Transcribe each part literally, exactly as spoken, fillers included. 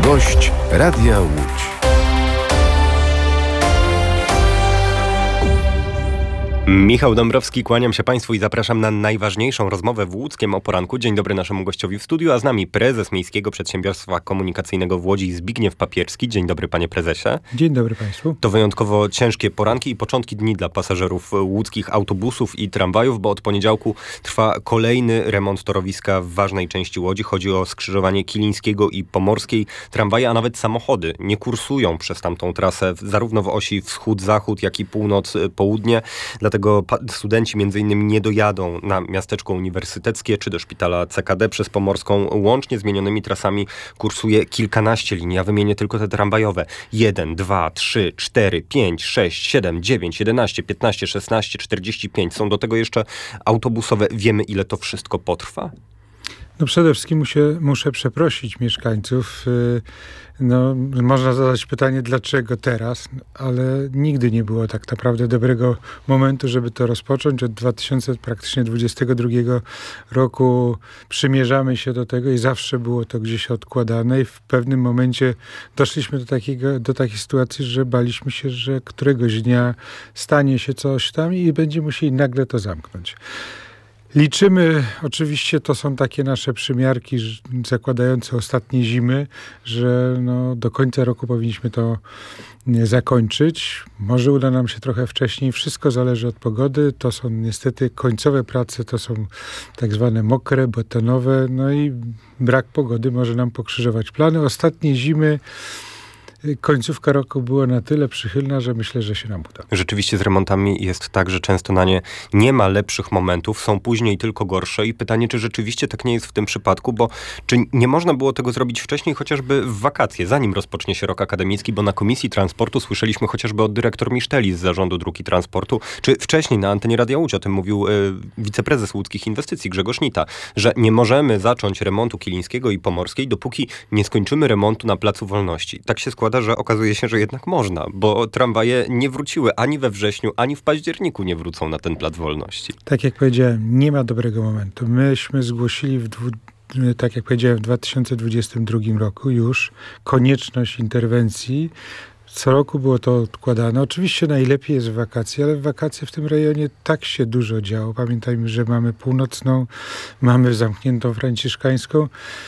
Gość Radia Łódź. Michał Dąbrowski, kłaniam się Państwu i zapraszam na najważniejszą rozmowę w Łódzkiem o poranku. Dzień dobry naszemu gościowi w studiu, a z nami prezes Miejskiego Przedsiębiorstwa Komunikacyjnego w Łodzi Zbigniew Papierski. Dzień dobry, panie prezesie. Dzień dobry Państwu. To wyjątkowo ciężkie poranki i początki dni dla pasażerów łódzkich autobusów i tramwajów, bo od poniedziałku trwa kolejny remont torowiska w ważnej części Łodzi. Chodzi o skrzyżowanie Kilińskiego i Pomorskiej. Tramwaje, a nawet samochody nie kursują przez tamtą trasę, zarówno w osi wschód-zachód, jak i północ-południe. Dlatego studenci między innymi nie dojadą na miasteczko uniwersyteckie czy do szpitala C K D przez Pomorską. Łącznie zmienionymi trasami kursuje kilkanaście linii. Ja wymienię tylko te tramwajowe. jeden, dwa, trzy, cztery, pięć, sześć, siedem, dziewięć, jedenaście, piętnaście, szesnaście, czterdzieści pięć. Są do tego jeszcze autobusowe. Wiemy, ile to wszystko potrwa? No przede wszystkim muszę, muszę przeprosić mieszkańców. No, można zadać pytanie, dlaczego teraz, ale nigdy nie było tak naprawdę dobrego momentu, żeby to rozpocząć. Od dwa tysiące dwudziestego drugiego roku przymierzamy się do tego i zawsze było to gdzieś odkładane i w pewnym momencie doszliśmy do, takiego, do takiej sytuacji, że baliśmy się, że któregoś dnia stanie się coś tam i będziemy musieli nagle to zamknąć. Liczymy, oczywiście to są takie nasze przymiarki zakładające ostatnie zimy, że no, do końca roku powinniśmy to zakończyć. Może uda nam się trochę wcześniej. Wszystko zależy od pogody. To są niestety końcowe prace, to są tak zwane mokre, betonowe. No i brak pogody może nam pokrzyżować plany. Ostatnie zimy końcówka roku była na tyle przychylna, że myślę, że się nam uda. Rzeczywiście z remontami jest tak, że często na nie nie ma lepszych momentów, są później tylko gorsze i pytanie, czy rzeczywiście tak nie jest w tym przypadku, bo czy nie można było tego zrobić wcześniej, chociażby w wakacje, zanim rozpocznie się rok akademicki, bo na Komisji Transportu słyszeliśmy chociażby od dyrektor Miszteli z Zarządu Dróg i Transportu, czy wcześniej na antenie Radia Łódź, o tym mówił y, wiceprezes łódzkich inwestycji Grzegorz Nita, że nie możemy zacząć remontu Kilińskiego i Pomorskiej, dopóki nie skończymy remontu na Placu Wolności. Tak się składa, że okazuje się, że jednak można, bo tramwaje nie wróciły ani we wrześniu, ani w październiku nie wrócą na ten Plac Wolności. Tak jak powiedziałem, nie ma dobrego momentu. Myśmy zgłosili, w dwu, tak jak powiedziałem, w dwa tysiące dwudziestym drugim roku już konieczność interwencji. Co roku było to odkładane. Oczywiście najlepiej jest w wakacje, ale w wakacje w tym rejonie tak się dużo działo. Pamiętajmy, że mamy północną, mamy zamkniętą franciszkańską.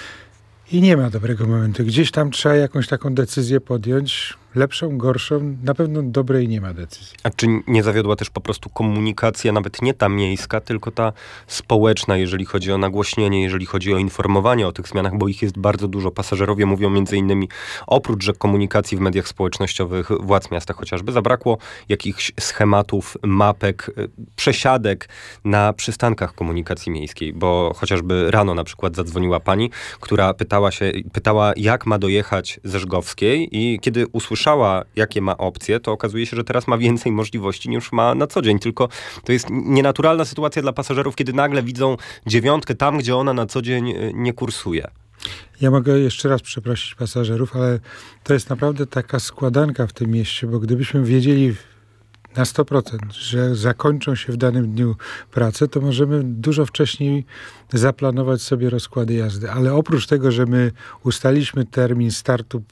I nie ma dobrego momentu. Gdzieś tam trzeba jakąś taką decyzję podjąć. Lepszą, gorszą. Na pewno dobrej nie ma decyzji. A czy nie zawiodła też po prostu komunikacja, nawet nie ta miejska, tylko ta społeczna, jeżeli chodzi o nagłośnienie, jeżeli chodzi o informowanie o tych zmianach, bo ich jest bardzo dużo. Pasażerowie mówią między innymi, oprócz że komunikacji w mediach społecznościowych władz miasta chociażby, zabrakło jakichś schematów, mapek, przesiadek na przystankach komunikacji miejskiej, bo chociażby rano na przykład zadzwoniła pani, która pytała się, pytała jak ma dojechać ze Żgowskiej i kiedy usłyszała, jakie ma opcje, to okazuje się, że teraz ma więcej możliwości niż ma na co dzień. Tylko to jest nienaturalna sytuacja dla pasażerów, kiedy nagle widzą dziewiątkę tam, gdzie ona na co dzień nie kursuje. Ja mogę jeszcze raz przeprosić pasażerów, ale to jest naprawdę taka składanka w tym mieście, bo gdybyśmy wiedzieli na sto procent, że zakończą się w danym dniu prace, to możemy dużo wcześniej zaplanować sobie rozkłady jazdy. Ale oprócz tego, że my ustaliliśmy termin startu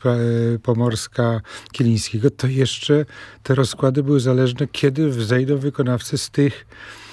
Pomorska-Kilińskiego, to jeszcze te rozkłady były zależne, kiedy wzejdą wykonawcy z tych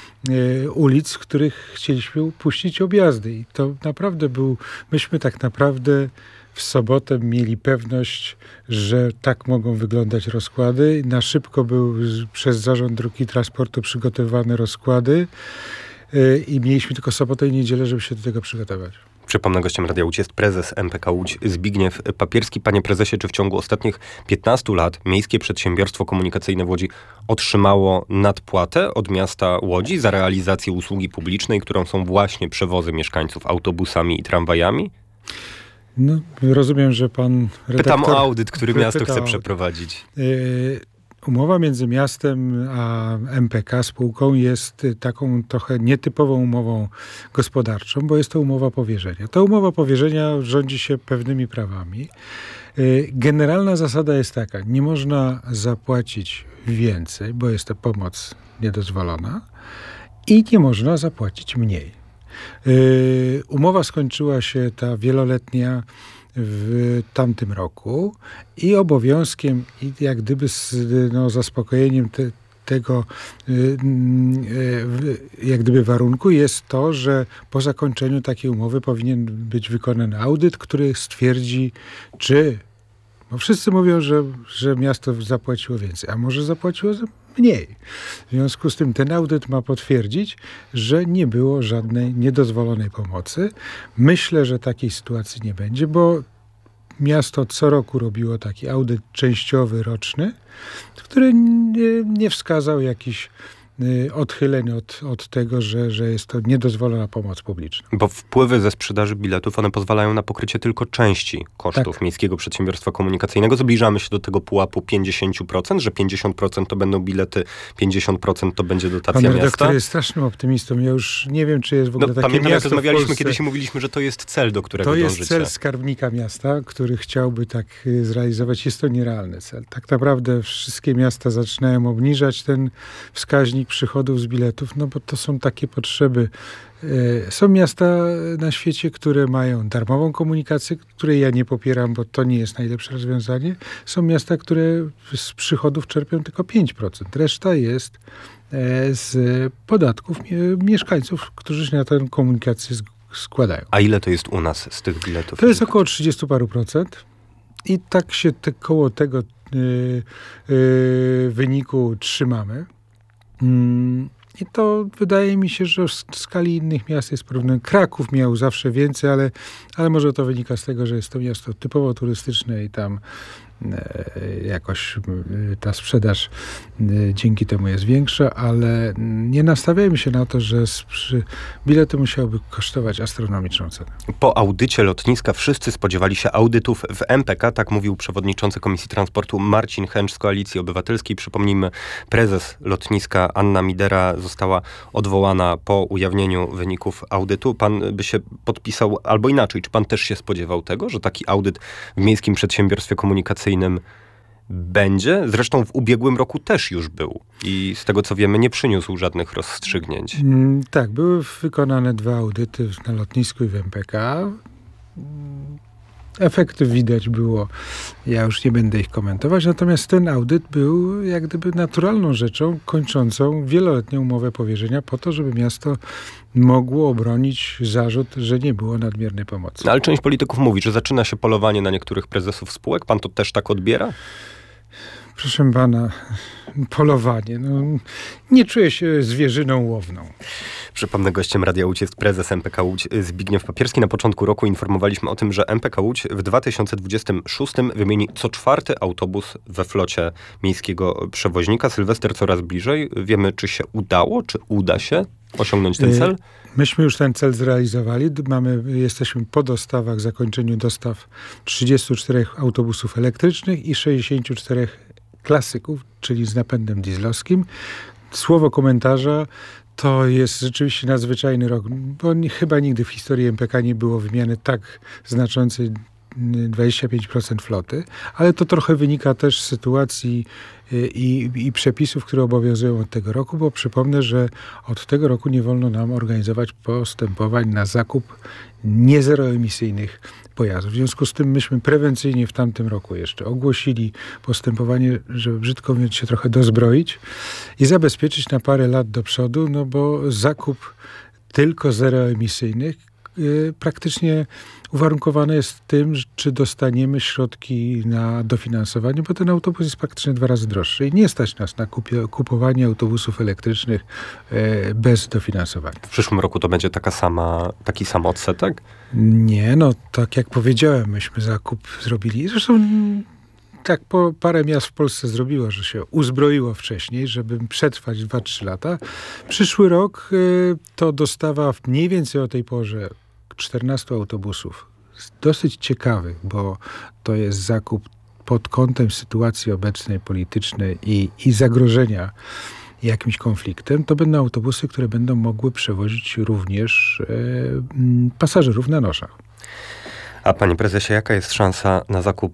e, ulic, w których chcieliśmy upuścić objazdy. I to naprawdę był, myśmy tak naprawdę w sobotę mieli pewność, że tak mogą wyglądać rozkłady. Na szybko były przez Zarząd Dróg i Transportu przygotowane rozkłady yy, i mieliśmy tylko sobotę i niedzielę, żeby się do tego przygotować. Przypomnę, gościem Radia Łódź jest prezes M P K Łódź Zbigniew Papierski. Panie prezesie, czy w ciągu ostatnich piętnastu lat Miejskie Przedsiębiorstwo Komunikacyjne w Łodzi otrzymało nadpłatę od miasta Łodzi za realizację usługi publicznej, którą są właśnie przewozy mieszkańców autobusami i tramwajami? No, rozumiem, że pan redaktor... Pytam o audyt, który miasto chce audyt. przeprowadzić. Yy, umowa między miastem a M P K, spółką, jest taką trochę nietypową umową gospodarczą, bo jest to umowa powierzenia. Ta umowa powierzenia rządzi się pewnymi prawami. Yy, generalna zasada jest taka, nie można zapłacić więcej, bo jest to pomoc niedozwolona i nie można zapłacić mniej. Yy, umowa skończyła się, ta wieloletnia, w tamtym roku i obowiązkiem i jak gdyby z no, zaspokojeniem te, tego jak gdyby warunku jest to, że po zakończeniu takiej umowy powinien być wykonany audyt, który stwierdzi, czy bo wszyscy mówią, że, że miasto zapłaciło więcej, a może zapłaciło mniej. W związku z tym ten audyt ma potwierdzić, że nie było żadnej niedozwolonej pomocy. Myślę, że takiej sytuacji nie będzie, bo miasto co roku robiło taki audyt częściowy, roczny, który nie, nie wskazał jakichś odchyleń od, od tego, że, że jest to niedozwolona pomoc publiczna. Bo wpływy ze sprzedaży biletów, one pozwalają na pokrycie tylko części kosztów tak. Miejskiego Przedsiębiorstwa Komunikacyjnego. Zbliżamy się do tego pułapu pięćdziesiąt procent, że pięćdziesiąt procent to będą bilety, pięćdziesiąt procent to będzie dotacja Pan miasta. Pan redaktor jest strasznym optymistą. Ja już nie wiem, czy jest w ogóle no, takie pamiętam, miasto jak rozmawialiśmy w kiedyś i mówiliśmy, że to jest cel, do którego dążycie. To dążycie. jest cel skarbnika miasta, który chciałby tak zrealizować. Jest to nierealny cel. Tak naprawdę wszystkie miasta zaczynają obniżać ten wskaźnik przychodów z biletów, no bo to są takie potrzeby. Są miasta na świecie, które mają darmową komunikację, której ja nie popieram, bo to nie jest najlepsze rozwiązanie. Są miasta, które z przychodów czerpią tylko pięć procent. Reszta jest z podatków mieszkańców, którzy się na tę komunikację składają. A ile to jest u nas z tych biletów? To jest około trzydzieści paru procent i tak się te, koło tego yy, yy, wyniku trzymamy. Mm. I to wydaje mi się, że w skali innych miast jest porównanie. Kraków miał zawsze więcej, ale, ale może to wynika z tego, że jest to miasto typowo turystyczne i tam e, jakoś e, ta sprzedaż e, dzięki temu jest większa, ale nie nastawiajmy się na to, że przy, bilety musiałyby kosztować astronomiczną cenę. Po audycie lotniska wszyscy spodziewali się audytów w M P K, tak mówił przewodniczący Komisji Transportu Marcin Chęcz z Koalicji Obywatelskiej. Przypomnijmy, prezes lotniska Anna Midera została odwołana po ujawnieniu wyników audytu. Pan by się podpisał, albo inaczej, czy pan też się spodziewał tego, że taki audyt w Miejskim Przedsiębiorstwie Komunikacyjnym będzie? Zresztą w ubiegłym roku też już był i z tego co wiemy nie przyniósł żadnych rozstrzygnięć. Mm, tak, były wykonane dwa audyty na lotnisku i w M P K. Efekty widać było, ja już nie będę ich komentować, natomiast ten audyt był jak gdyby naturalną rzeczą kończącą wieloletnią umowę powierzenia po to, żeby miasto mogło obronić zarzut, że nie było nadmiernej pomocy. No, ale część polityków mówi, że zaczyna się polowanie na niektórych prezesów spółek. Pan to też tak odbiera? Proszę pana, polowanie. No, nie czuję się zwierzyną łowną. Przypomnę, gościem Radia Łódź jest prezes M P K Łódź Zbigniew Papierski. Na początku roku informowaliśmy o tym, że M P K Łódź w dwa tysiące dwudziestym szóstym wymieni co czwarty autobus we flocie miejskiego przewoźnika. Sylwester coraz bliżej. Wiemy, czy się udało, czy uda się osiągnąć ten cel? Myśmy już ten cel zrealizowali. Mamy, jesteśmy po dostawach, zakończeniu dostaw trzydziestu czterech autobusów elektrycznych i sześćdziesięciu czterech klasyków, czyli z napędem dieslowskim. Słowo komentarza: to jest rzeczywiście nadzwyczajny rok, bo nie, chyba nigdy w historii M P K nie było wymiany tak znaczącej dwadzieścia pięć procent floty, ale to trochę wynika też z sytuacji i, i przepisów, które obowiązują od tego roku, bo przypomnę, że od tego roku nie wolno nam organizować postępowań na zakup niezeroemisyjnych pojazdów. W związku z tym myśmy prewencyjnie w tamtym roku jeszcze ogłosili postępowanie, żeby brzydko mówiąc się trochę dozbroić i zabezpieczyć na parę lat do przodu, no bo zakup tylko zeroemisyjnych yy, praktycznie uwarunkowane jest tym, czy dostaniemy środki na dofinansowanie, bo ten autobus jest praktycznie dwa razy droższy i nie stać nas na kupie, kupowanie autobusów elektrycznych e, bez dofinansowania. W przyszłym roku to będzie taka sama, taki sam odsetek? Nie, no tak jak powiedziałem, myśmy zakup zrobili. Zresztą tak po parę miast w Polsce zrobiło, że się uzbroiło wcześniej, żeby przetrwać dwa trzy lata. Przyszły rok e, to dostawa mniej więcej o tej porze czternastu autobusów. Dosyć ciekawych, bo to jest zakup pod kątem sytuacji obecnej politycznej i, i zagrożenia jakimś konfliktem. To będą autobusy, które będą mogły przewozić również e, pasażerów na noszach. A panie prezesie, jaka jest szansa na zakup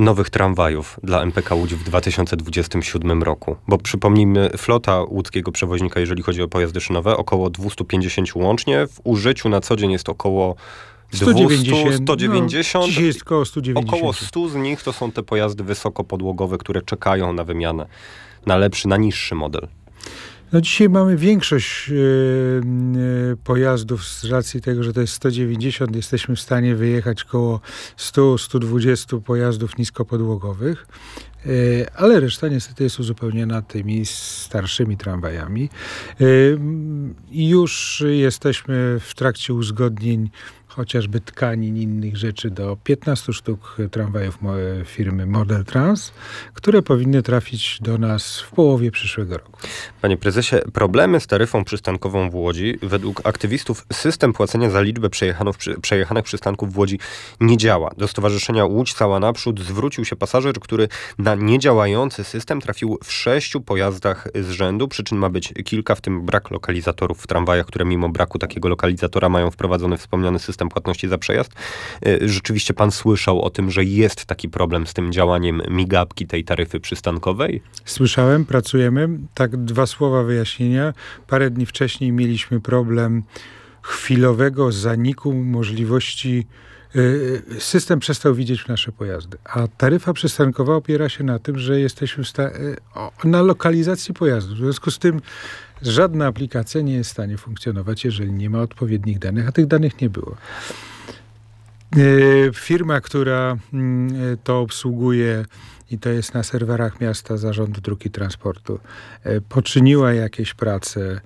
nowych tramwajów dla M P K Łódź w dwa tysiące dwudziestym siódmym roku? Bo przypomnijmy, flota łódzkiego przewoźnika, jeżeli chodzi o pojazdy szynowe, około dwieście pięćdziesiąt łącznie. W użyciu na co dzień jest około sto dziewięćdziesiąt. sto dziewięćdziesiąt. No, dzisiaj jest około sto dziewięćdziesiąt. Około sto z nich to są te pojazdy wysokopodłogowe, które czekają na wymianę, na lepszy, na niższy model. No dzisiaj mamy większość yy, yy, pojazdów z racji tego, że to jest sto dziewięćdziesiąt. Jesteśmy w stanie wyjechać koło sto do stu dwudziestu pojazdów niskopodłogowych, yy, ale reszta niestety jest uzupełniona tymi starszymi tramwajami. Yy, już jesteśmy w trakcie uzgodnień chociażby tkanin, innych rzeczy do piętnastu sztuk tramwajów firmy Model Trans, które powinny trafić do nas w połowie przyszłego roku. Panie prezesie, problemy z taryfą przystankową w Łodzi. Według aktywistów system płacenia za liczbę przejechanych, przejechanych przystanków w Łodzi nie działa. Do Stowarzyszenia Łódź Cała Naprzód zwrócił się pasażer, który na niedziałający system trafił w sześciu pojazdach z rzędu. Przyczyn ma być kilka, w tym brak lokalizatorów w tramwajach, które mimo braku takiego lokalizatora mają wprowadzony wspomniany system płatności za przejazd. Rzeczywiście pan słyszał o tym, że jest taki problem z tym działaniem migawki tej taryfy przystankowej? Słyszałem, pracujemy. Tak, dwa słowa wyjaśnienia. Parę dni wcześniej mieliśmy problem chwilowego zaniku możliwości. System przestał widzieć nasze pojazdy, a taryfa przystankowa opiera się na tym, że jesteśmy w sta- na lokalizacji pojazdu. W związku z tym żadna aplikacja nie jest w stanie funkcjonować, jeżeli nie ma odpowiednich danych, a tych danych nie było. Firma, która to obsługuje, i to jest na serwerach miasta Zarządu Dróg i Transportu, poczyniła jakieś prace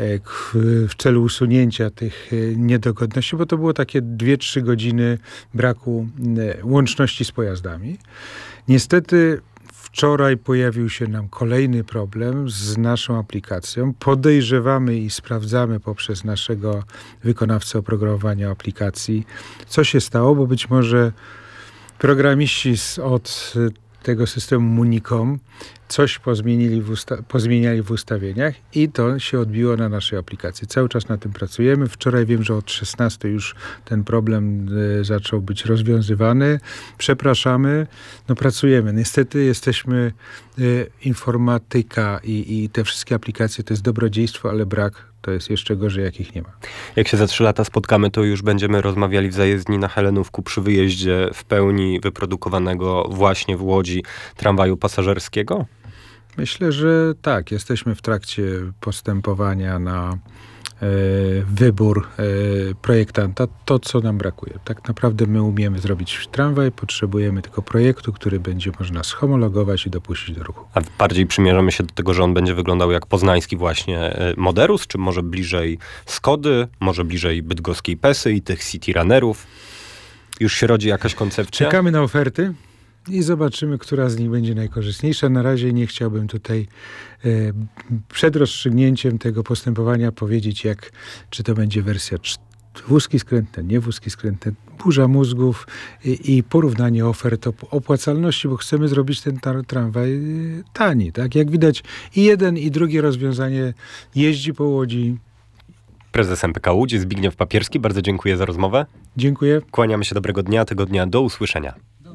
w celu usunięcia tych niedogodności, bo to było takie dwie trzy godziny braku łączności z pojazdami. Niestety wczoraj pojawił się nam kolejny problem z naszą aplikacją. Podejrzewamy i sprawdzamy poprzez naszego wykonawcę oprogramowania aplikacji, co się stało, bo być może programiści z, od tego systemu Municom coś pozmienili w usta- pozmieniali w ustawieniach i to się odbiło na naszej aplikacji. Cały czas na tym pracujemy. Wczoraj wiem, że od szesnastej już ten problem y, zaczął być rozwiązywany. Przepraszamy. No pracujemy. Niestety jesteśmy y, informatyka i, i te wszystkie aplikacje to jest dobrodziejstwo, ale brak to jest jeszcze gorzej, jakich nie ma. Jak się za trzy lata spotkamy, to już będziemy rozmawiali w zajezdni na Helenówku przy wyjeździe w pełni wyprodukowanego właśnie w Łodzi tramwaju pasażerskiego? Myślę, że tak. Jesteśmy w trakcie postępowania na e, wybór e, projektanta. To, co nam brakuje. Tak naprawdę my umiemy zrobić tramwaj, potrzebujemy tylko projektu, który będzie można schomologować i dopuścić do ruchu. A bardziej przymierzamy się do tego, że on będzie wyglądał jak poznański właśnie Moderus, czy może bliżej Skody, może bliżej bydgoskiej Pesy i tych City Runnerów? Już się rodzi jakaś koncepcja? Czekamy na oferty i zobaczymy, która z nich będzie najkorzystniejsza. Na razie nie chciałbym tutaj e, przed rozstrzygnięciem tego postępowania powiedzieć, jak, czy to będzie wersja wózki skrętne, nie wózki skrętne, burza mózgów i, i porównanie ofert, opłacalności, bo chcemy zrobić ten tar- tramwaj tani. Tak? Jak widać, i jeden, i drugie rozwiązanie jeździ po Łodzi. Prezes M P K Łódź, Zbigniew Papierski, bardzo dziękuję za rozmowę. Dziękuję. Kłaniamy się, dobrego dnia, tygodnia, do usłyszenia.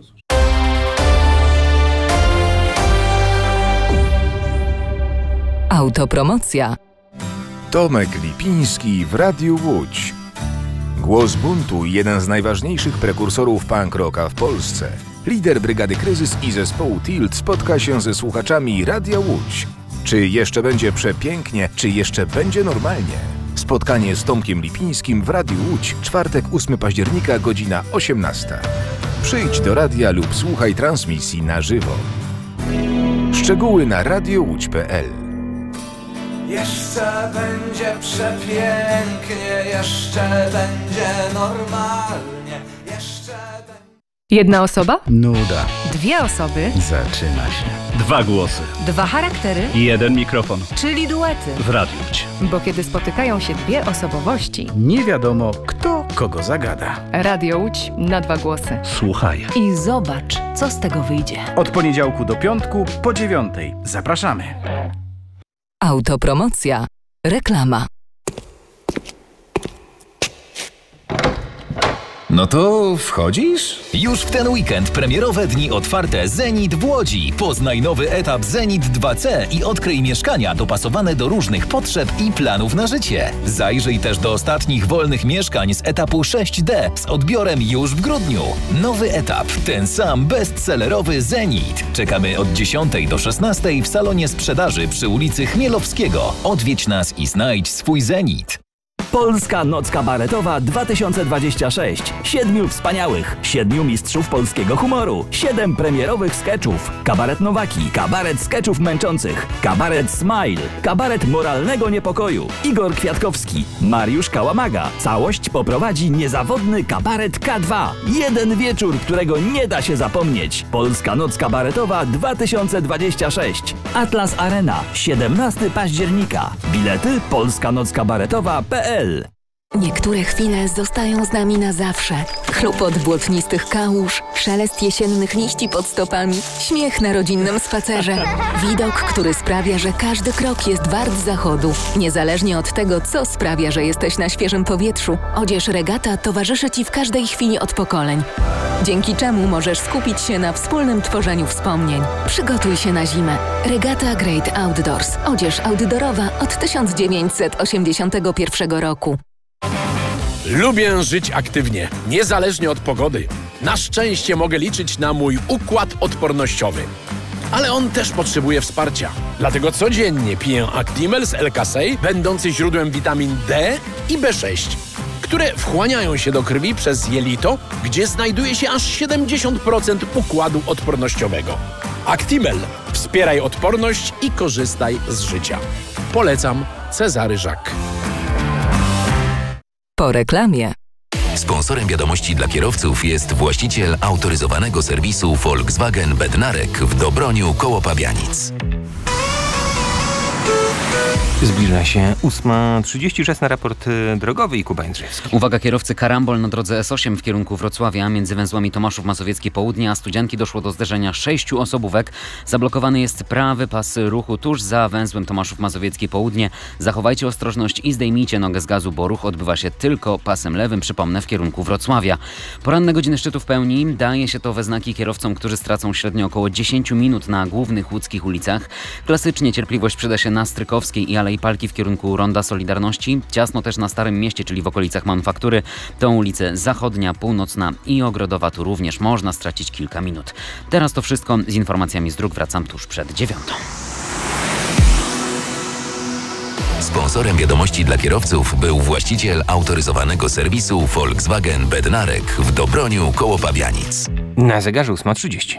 Autopromocja. Tomek Lipiński w Radiu Łódź. Głos buntu i jeden z najważniejszych prekursorów punk rocka w Polsce. Lider Brygady Kryzys i zespołu Tilt spotka się ze słuchaczami Radia Łódź. Czy jeszcze będzie przepięknie, czy jeszcze będzie normalnie? Spotkanie z Tomkiem Lipińskim w Radiu Łódź, czwartek ósmego października, godzina osiemnasta. Przyjdź do radia lub słuchaj transmisji na żywo. Szczegóły na radiowódź kropka p l. Jeszcze będzie przepięknie, jeszcze będzie normalnie, jeszcze będzie... Jedna osoba? Nuda. Dwie osoby? Zaczyna się. Dwa głosy. Dwa charaktery? Jeden mikrofon. Czyli duety. W Radiu Łódź. Bo kiedy spotykają się dwie osobowości, Nie wiadomo, kto kogo zagada. Radio Łódź na dwa głosy. Słuchaj. I zobacz, co z tego wyjdzie. Od poniedziałku do piątku po dziewiątej. Zapraszamy. Autopromocja. Reklama. No to wchodzisz? Już w ten weekend premierowe dni otwarte Zenit w Łodzi. Poznaj nowy etap Zenit dwa C i odkryj mieszkania dopasowane do różnych potrzeb i planów na życie. Zajrzyj też do ostatnich wolnych mieszkań z etapu sześć D z odbiorem już w grudniu. Nowy etap, ten sam bestsellerowy Zenit. Czekamy od dziesiątej do szesnastej w salonie sprzedaży przy ulicy Chmielowskiego. Odwiedź nas i znajdź swój Zenit. Polska Noc Kabaretowa dwa tysiące dwadzieścia sześć. Siedmiu wspaniałych, siedmiu mistrzów polskiego humoru, siedem premierowych skeczów. Kabaret Nowaki, kabaret skeczów męczących, kabaret Smile, kabaret moralnego niepokoju. Igor Kwiatkowski, Mariusz Kałamaga. Całość poprowadzi niezawodny kabaret K dwa. Jeden wieczór, którego nie da się zapomnieć. Polska Noc Kabaretowa dwa tysiące dwadzieścia sześć. Atlas Arena, siedemnastego października. Bilety polska noc kabaretowa kropka p l. Niektóre chwile zostają z nami na zawsze. Chlupot błotnistych kałuż, szelest jesiennych liści pod stopami, śmiech na rodzinnym spacerze. Widok, który sprawia, że każdy krok jest wart zachodu. Niezależnie od tego, co sprawia, że jesteś na świeżym powietrzu, odzież Regata towarzyszy Ci w każdej chwili od pokoleń. Dzięki czemu możesz skupić się na wspólnym tworzeniu wspomnień. Przygotuj się na zimę. Regata Great Outdoors. Odzież outdoorowa od tysiąc dziewięćset osiemdziesiątego pierwszego roku. Lubię żyć aktywnie, niezależnie od pogody. Na szczęście mogę liczyć na mój układ odpornościowy. Ale on też potrzebuje wsparcia. Dlatego codziennie piję Actimel z L-Kasei, będący źródłem witamin D i B sześć, które wchłaniają się do krwi przez jelito, gdzie znajduje się aż siedemdziesiąt procent układu odpornościowego. Actimel. Wspieraj odporność i korzystaj z życia. Polecam. Cezary Żak. Po reklamie. Sponsorem wiadomości dla kierowców jest właściciel autoryzowanego serwisu Volkswagen Bednarek w Dobroniu koło Pabianic. Zbliża się ósma trzydzieści, czas na raport drogowy i Kuba Jędrzejewski. Uwaga, kierowcy, karambol na drodze S osiem w kierunku Wrocławia. Między węzłami Tomaszów Mazowieckie Południe a Studzianki doszło do zderzenia sześciu osobówek. Zablokowany jest prawy pas ruchu tuż za węzłem Tomaszów Mazowieckie Południe. Zachowajcie ostrożność i zdejmijcie nogę z gazu, bo ruch odbywa się tylko pasem lewym, przypomnę, w kierunku Wrocławia. Poranne godziny szczytu w pełni. Daje się to we znaki kierowcom, którzy stracą średnio około dziesięć minut na głównych łódzkich ulicach. Klasycznie cierpliwość przyda się na Strykowskiej i Alei Palki w kierunku Ronda Solidarności. Ciasno też na Starym Mieście, czyli w okolicach Manufaktury. Tą ulicę Zachodnia, Północna i Ogrodowa tu również można stracić kilka minut. Teraz to wszystko. Z informacjami z dróg wracam tuż przed dziewiątą. Sponsorem wiadomości dla kierowców był właściciel autoryzowanego serwisu Volkswagen Bednarek w Dobroniu koło Pabianic. Na zegarze ósma trzydzieści.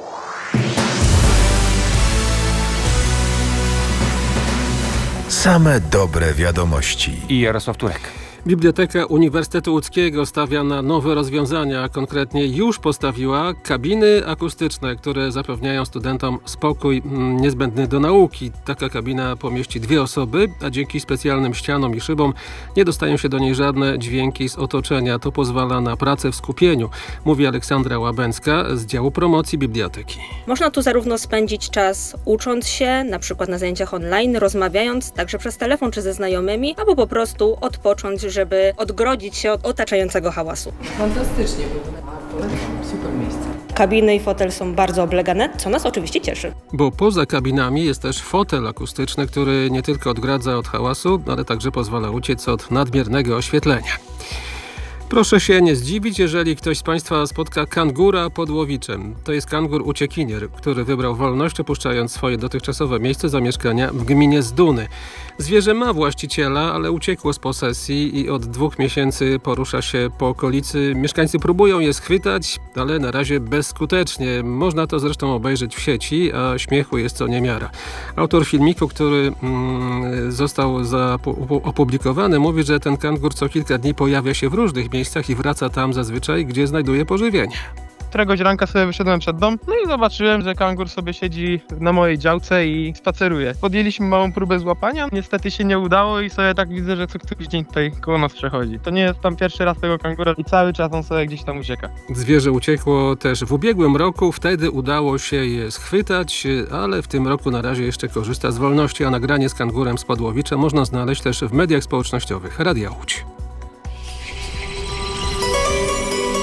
Same dobre wiadomości. I Jarosław Turek. Biblioteka Uniwersytetu Łódzkiego stawia na nowe rozwiązania, a konkretnie już postawiła kabiny akustyczne, które zapewniają studentom spokój mm, niezbędny do nauki. Taka kabina pomieści dwie osoby, a dzięki specjalnym ścianom i szybom nie dostają się do niej żadne dźwięki z otoczenia. To pozwala na pracę w skupieniu, mówi Aleksandra Łabęcka z działu promocji biblioteki. Można tu zarówno spędzić czas ucząc się, na przykład na zajęciach online, rozmawiając także przez telefon czy ze znajomymi, albo po prostu odpocząć, żeby odgrodzić się od otaczającego hałasu. Fantastycznie w ogóle. Polecam, super miejsce. Kabiny i fotel są bardzo oblegane, co nas oczywiście cieszy. Bo poza kabinami jest też fotel akustyczny, który nie tylko odgradza od hałasu, ale także pozwala uciec od nadmiernego oświetlenia. Proszę się nie zdziwić, jeżeli ktoś z Państwa spotka kangura pod Łowiczem. To jest kangur uciekinier, który wybrał wolność, opuszczając swoje dotychczasowe miejsce zamieszkania w gminie Zduny. Zwierzę ma właściciela, ale uciekło z posesji i od dwóch miesięcy porusza się po okolicy. Mieszkańcy próbują je schwytać, ale na razie bezskutecznie. Można to zresztą obejrzeć w sieci, a śmiechu jest co niemiara. Autor filmiku, który mm, został zapu- opublikowany, mówi, że ten kangur co kilka dni pojawia się w różnych miejscach i wraca tam zazwyczaj, gdzie znajduje pożywienie. Któregoś ranka sobie wyszedłem przed dom, no i zobaczyłem, że kangur sobie siedzi na mojej działce i spaceruje. Podjęliśmy małą próbę złapania, niestety się nie udało i sobie tak widzę, że co któryś dzień tutaj koło nas przechodzi. To nie jest tam pierwszy raz tego kangura i cały czas on sobie gdzieś tam ucieka. Zwierzę uciekło też w ubiegłym roku, wtedy udało się je schwytać, ale w tym roku na razie jeszcze korzysta z wolności, a nagranie z kangurem z Podłowicza można znaleźć też w mediach społecznościowych. Radia Łódź.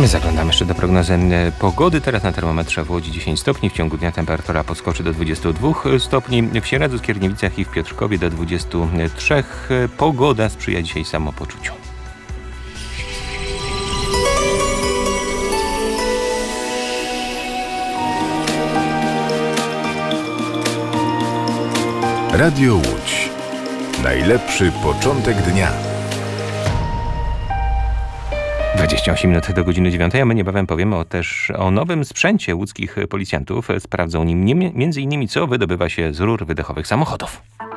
My zaglądamy jeszcze do prognozy pogody. Teraz na termometrze w Łodzi dziesięć stopni. W ciągu dnia temperatura podskoczy do dwudziestu dwóch stopni. W Sieradzu, Skierniewicach i w Piotrkowie do dwudziestu trzech. Pogoda sprzyja dzisiaj samopoczuciu. Radio Łódź. Najlepszy początek dnia. dwadzieścia osiem minut do godziny dziewiątej, a my niebawem powiemy o też o nowym sprzęcie łódzkich policjantów. Sprawdzą nim nie, między innymi, co wydobywa się z rur wydechowych samochodów.